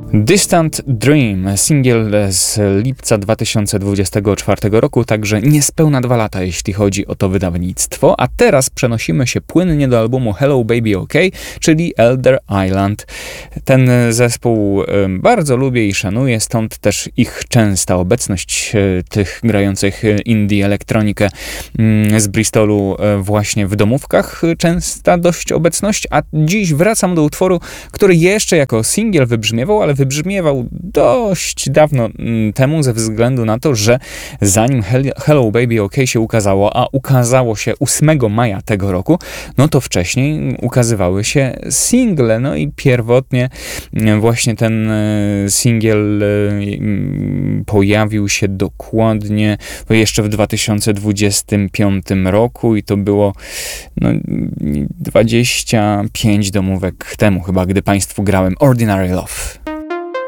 Distant Dream, singiel z lipca 2024 roku, także niespełna 2 lata, jeśli chodzi o to wydawnictwo. A teraz przenosimy się płynnie do albumu Hello Baby OK, czyli Elder Island. Ten zespół bardzo lubię i szanuję, stąd też ich częsta obecność, tych grających indie elektronikę z Bristolu właśnie w domówkach. Częsta dość obecność, a dziś wracam do utworu, który jeszcze jako singiel wybrzmiewał, ale wybrzmiewał dość dawno temu ze względu na to, że zanim Hello Baby OK się ukazało, a ukazało się 8 maja tego roku, no to wcześniej ukazywały się single, no i pierwotnie właśnie ten singiel pojawił się dokładnie jeszcze w 2025 roku i to było 25 domówek temu chyba, gdy Państwu grałem Ordinary Love.